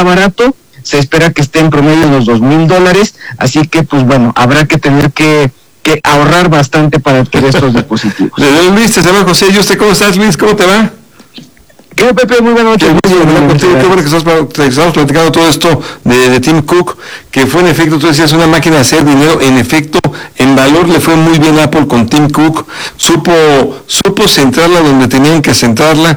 barato, se espera que esté en promedio en los $2,000, así que pues bueno, habrá que tener que ahorrar bastante para adquirir estos dispositivos. Luis, te saluda José. ¿Y usted cómo estás, Luis? ¿Cómo te va? ¿Qué, Pepe? Muy buenas noches. Qué bueno que estamos platicando todo esto de Tim Cook, que fue en efecto, tú decías, una máquina de hacer dinero. En efecto, en valor le fue muy bien Apple con Tim Cook. Supo centrarla donde tenían que centrarla,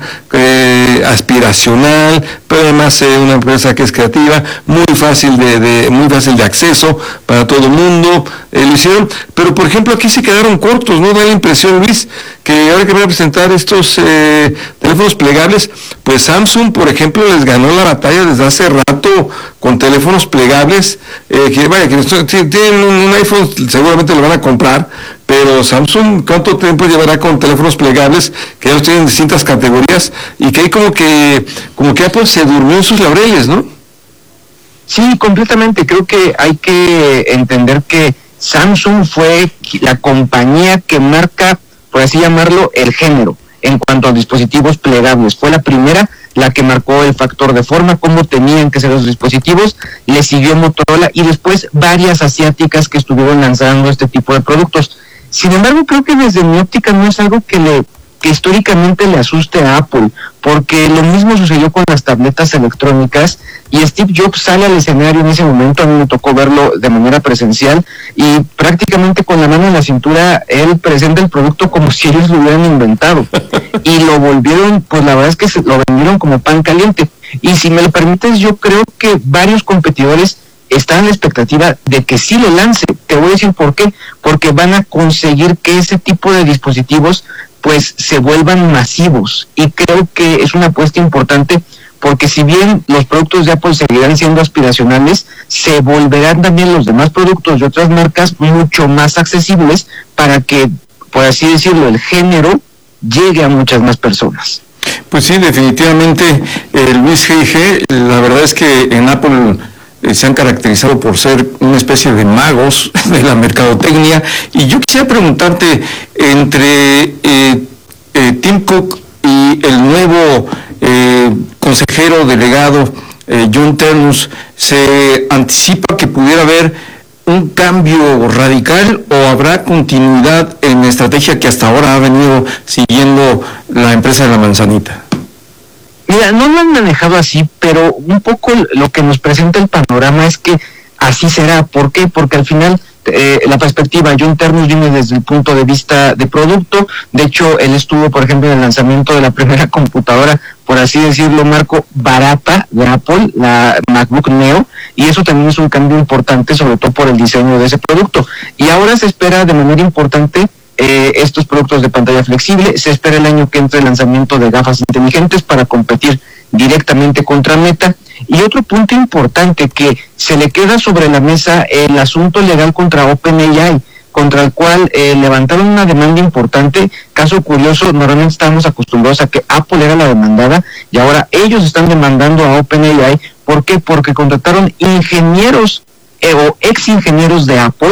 aspiracional, pero además una empresa que es creativa, muy fácil de acceso para todo el mundo. Lo hicieron, pero por ejemplo aquí se quedaron cortos, ¿no? Da la impresión, Luis, que ahora que voy a presentar estos teléfonos plegables, pues Samsung, por ejemplo, les ganó la batalla desde hace rato con teléfonos plegables, que tienen un iPhone, seguramente lo van a comprar, pero Samsung, ¿cuánto tiempo llevará con teléfonos plegables que ellos tienen distintas categorías y que hay como que Apple se durmió en sus laureles, ¿no? Sí, completamente. Creo que hay que entender que Samsung fue la compañía que marca, por así llamarlo, el género en cuanto a dispositivos plegables. Fue la primera la que marcó el factor de forma, cómo tenían que ser los dispositivos. Le siguió Motorola y después varias asiáticas que estuvieron lanzando este tipo de productos. Sin embargo, creo que desde mi óptica no es algo que históricamente le asuste a Apple, porque lo mismo sucedió con las tabletas electrónicas y Steve Jobs sale al escenario en ese momento. A mí me tocó verlo de manera presencial y prácticamente con la mano en la cintura él presenta el producto como si ellos lo hubieran inventado y lo volvieron, pues la verdad es que lo vendieron como pan caliente. Y si me lo permites, yo creo que varios competidores están en la expectativa de que sí lo lance. Te voy a decir por qué, porque van a conseguir que ese tipo de dispositivos pues se vuelvan masivos, y creo que es una apuesta importante, porque si bien los productos de Apple seguirán siendo aspiracionales, se volverán también los demás productos de otras marcas mucho más accesibles para que, por así decirlo, el género llegue a muchas más personas. Pues sí, definitivamente, Luis G.I.G., la verdad es que en Apple se han caracterizado por ser una especie de magos de la mercadotecnia, y yo quisiera preguntarte, entre Tim Cook y el nuevo consejero delegado John Ternus, ¿se anticipa que pudiera haber un cambio radical o habrá continuidad en la estrategia que hasta ahora ha venido siguiendo la empresa de la manzanita? Mira, no lo han manejado así, pero un poco lo que nos presenta el panorama es que así será. ¿Por qué? Porque al final la perspectiva, John Ternus viene desde el punto de vista de producto. De hecho, él estuvo, por ejemplo, en el lanzamiento de la primera computadora, por así decirlo, Marco, barata de Apple, la MacBook Neo, y eso también es un cambio importante, sobre todo por el diseño de ese producto. Y ahora se espera de manera importante estos productos de pantalla flexible. Se espera el año que entre el lanzamiento de gafas inteligentes para competir directamente contra Meta. Y otro punto importante que se le queda sobre la mesa, el asunto legal contra OpenAI, contra el cual levantaron una demanda importante. Caso curioso, normalmente estábamos acostumbrados a que Apple era la demandada y ahora ellos están demandando a OpenAI. ¿Por qué? Porque contrataron ingenieros o ex ingenieros de Apple,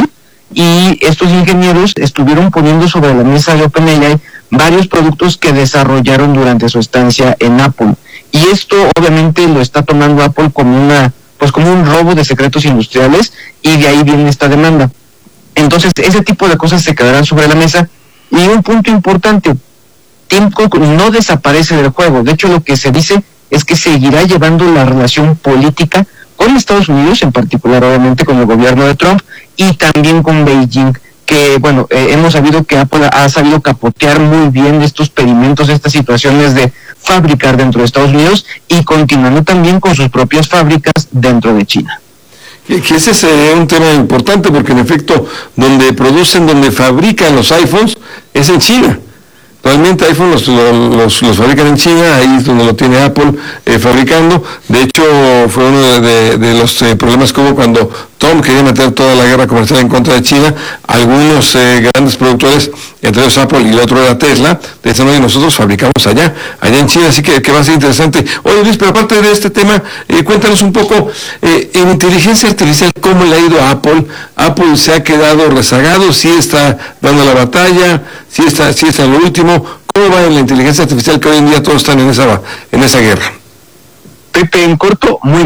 y estos ingenieros estuvieron poniendo sobre la mesa de OpenAI varios productos que desarrollaron durante su estancia en Apple. Y esto obviamente lo está tomando Apple como un robo de secretos industriales, y de ahí viene esta demanda. Entonces, ese tipo de cosas se quedarán sobre la mesa. Y un punto importante, Tim Cook no desaparece del juego. De hecho, lo que se dice es que seguirá llevando la relación política con Estados Unidos, en particular obviamente con el gobierno de Trump, y también con Beijing, que bueno, hemos sabido que Apple ha sabido capotear muy bien estos pedimentos, estas situaciones de fabricar dentro de Estados Unidos y continuando también con sus propias fábricas dentro de China. Que ese es un tema importante, porque en efecto, donde fabrican los iPhones es en China. Realmente iPhone los fabrican en China, ahí es donde lo tiene Apple fabricando. De hecho, fue uno de los problemas que hubo cuando Trump quería meter toda la guerra comercial en contra de China. Algunos grandes productores, entre ellos Apple y el otro era Tesla, decían: oye, nosotros fabricamos allá en China, así que va a ser interesante. Oye, Luis, pero aparte de este tema, cuéntanos un poco, en inteligencia artificial, ¿cómo le ha ido a Apple? ¿Apple se ha quedado rezagado? ¿Sí está dando la batalla? ¿Sí está en lo último? ¿Cómo va en la inteligencia artificial, que hoy en día todos están en esa guerra? Pepe, en corto, muy